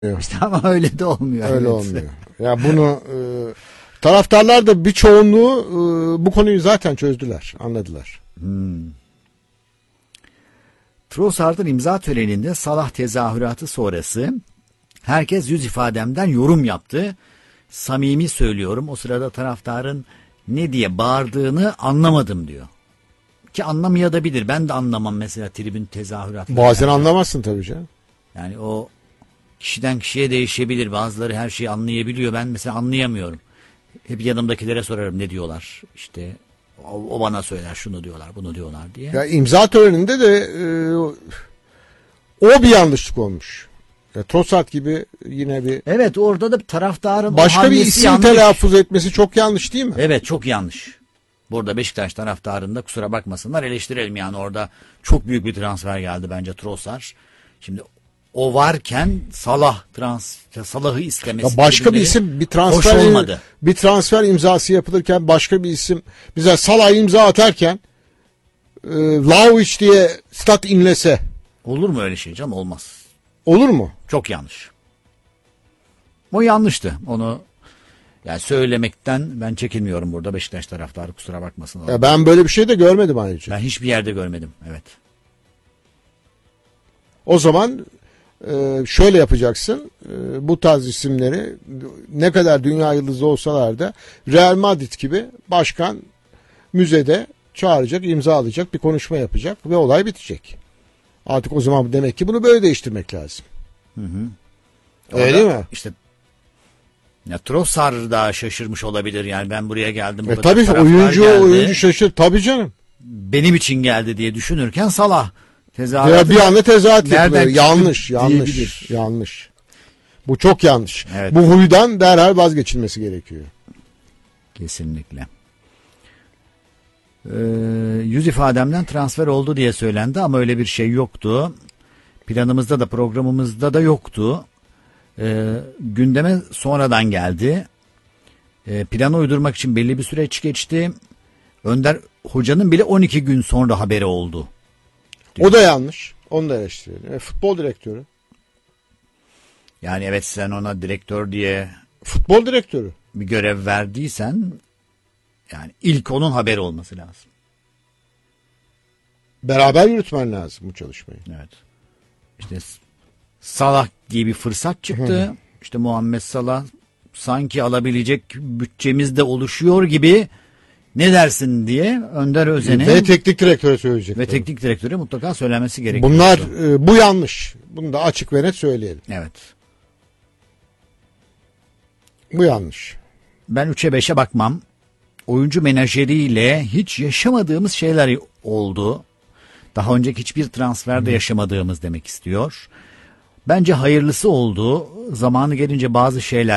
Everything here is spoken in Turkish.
İşte ama öyle de olmuyor. Öyle evet. olmuyor. Ya bunu taraftarlar da bir çoğunluğu bu konuyu zaten çözdüler, anladılar. Trossard'ın imza töreninde Salah tezahüratı sonrası herkes yüz ifademden yorum yaptı. Samimi söylüyorum, o sırada taraftarın ne diye bağırdığını anlamadım diyor. Ki anlamayabilir. Ben de anlamam mesela tribün tezahüratı. Bazen anlamazsın tabii canım. Yani o kişiden kişiye değişebilir. Bazıları her şeyi anlayabiliyor. Ben mesela anlayamıyorum. Hep yanımdakilere sorarım ne diyorlar. İşte o bana söyler şunu diyorlar bunu diyorlar diye. Ya imza töreninde de o bir yanlışlık olmuş. Ya Trossard gibi yine bir Evet, orada da taraftarın başka bir isim yanlış. telaffuz etmesi çok yanlış değil mi? Evet, çok yanlış. Burada Beşiktaş taraftarında kusura bakmasınlar, eleştirelim yani, orada çok büyük bir transfer geldi bence Trossard. Şimdi o varken Salah'ı istemesi. Ya başka bir isim hoş olmadı. bir transfer imzası yapılırken başka bir isim bize Salah imza atarken Vlahovic diye stat inlese Olur mu öyle şey canım? Olmaz. olur mu? Çok yanlış. O yanlıştı. Onu yani söylemekten ben çekinmiyorum burada, Beşiktaş taraftarı kusura bakmasın. Ya ben böyle bir şey de görmedim ayrıca. Ben hiçbir yerde görmedim. Evet. O zaman şöyle yapacaksın. Bu tarz isimleri ne kadar dünya yıldızı olsalar da Real Madrid gibi başkan müzede çağıracak, imzalayacak, bir konuşma yapacak ve olay bitecek. Artık o zaman demek ki bunu böyle değiştirmek lazım. Öyle değil mi? İşte ya Trossard da şaşırmış olabilir yani, ben buraya geldim. burada Tabii taraftar geldi, oyuncu şaşır tabii canım. benim için geldi diye düşünürken Salah Ya tezahüratı bir anda tezahürat nereden yapılıyor. çıktı Yanlış. diyebilir. Yanlış. Bu çok yanlış. Evet. Bu huydan derhal vazgeçilmesi gerekiyor. Kesinlikle. Yüz ifademden transfer oldu diye söylendi ama öyle bir şey yoktu. Planımızda da programımızda da yoktu. Gündeme sonradan geldi. Planı uydurmak için belli bir süreç geçti. Önder Hoca'nın bile 12 gün sonra haberi oldu. O da yanlış. Onu da eleştirelim. Futbol direktörü. Yani evet, sen ona direktör diye Futbol direktörü. bir görev verdiysen yani ilk onun haberi olması lazım. Beraber yürütmen lazım bu çalışmayı. Evet. İşte Salah diye bir fırsat çıktı. İşte Muhammed Salah sanki alabilecek bütçemiz de oluşuyor gibi, ne dersin diye Önder Özen'e Ve teknik direktöre söyleyecek. ve tabii. teknik direktöre mutlaka söylenmesi gerekiyor. Bunlar bu yanlış. Bunu da açık ve net söyleyelim. Evet. Bu yanlış. Ben 3'e 5'e bakmam. Oyuncu menajeriyle hiç yaşamadığımız şeyler oldu. Daha önceki hiçbir transferde yaşamadığımız demek istiyor. Bence hayırlısı oldu. Zamanı gelince bazı şeyler